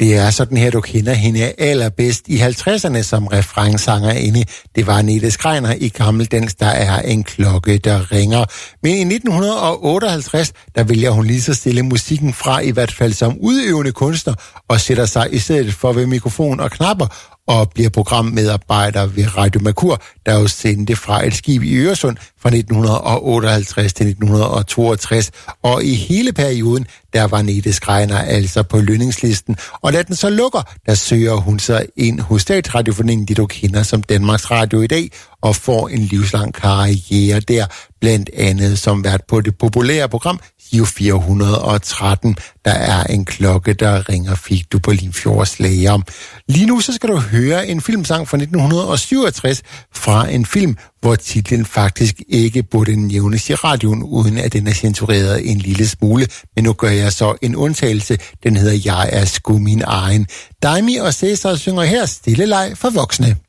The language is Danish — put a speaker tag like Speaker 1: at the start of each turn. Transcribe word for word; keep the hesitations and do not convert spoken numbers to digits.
Speaker 1: Det er sådan her, du kender hende allerbedst i halvtredserne som referencesangerinde. Det var Nete Schreiner i Gammeldans, Der er en klokke, der ringer. Men i nitten otteoghalvtreds, der vælger hun lige så stille musikken fra, i hvert fald som udøvende kunstner, og sætter sig i stedet for ved mikrofon og knapper, og bliver programmedarbejder ved Radio Mercur, der jo sendte fra et skib i Øresund fra nitten otteoghalvtreds til nitten toogtres. Og i hele perioden, der var Nete Schreiner altså på lønningslisten. Og da den så lukker, der søger hun sig ind hos Statsradioforeningen, de du kender som Danmarks Radio i dag, og får en livslang karriere der, blandt andet som vært på det populære program Giro fire hundrede og tretten. Der er en klokke, der ringer, fik du på Limfjordslæger. Lige nu så skal du høre en filmsang fra nitten syvogtres fra en film, hvor titlen faktisk ikke burde nævnes i radioen, uden at den er censureret en lille smule. Men nu gør jeg så en undtagelse. Den hedder Jeg er sgu min egen. Daimi og Cæsar synger her Stille leg for voksne.